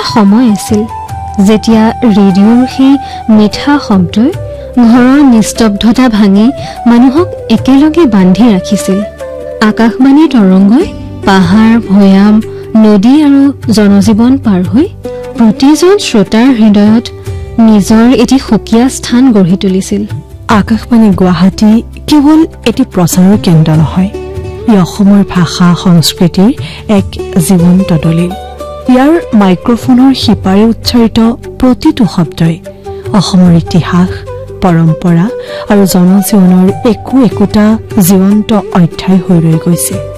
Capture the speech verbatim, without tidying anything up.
এটা সময় আছিল যেতিয়া ৰেডিঅ'ৰ সেই মিঠা শব্দই ঘৰৰ নিস্তব্ধতা ভাঙি মানুহক একেলগে বান্ধি ৰাখিছিল। আকাশবাণীৰ তৰংগই পাহাৰ, ভৈয়াম, নদী আৰু জনজীৱন পাৰ হৈ প্ৰতিজন শ্ৰোতাৰ হৃদয়ত নিজৰ এটি সুকীয়া স্থান গঢ়ি তুলিছিল। আকাশবাণী গুৱাহাটী কেৱল এটি প্ৰচাৰৰ কেন্দ্ৰ নহয়, ই অসমৰ ভাষা সংস্কৃতিৰ এক জীৱন্ত দলিল। ইয়াৰ মাইক্ৰফোনৰ শিপাৰে উচ্চাৰিত প্ৰতিটো শব্দই অসমৰ ইতিহাস, পৰম্পৰা আৰু জনজীৱনৰ একো একোটা জীৱন্ত অধ্যায় হৈ ৰৈ গৈছে।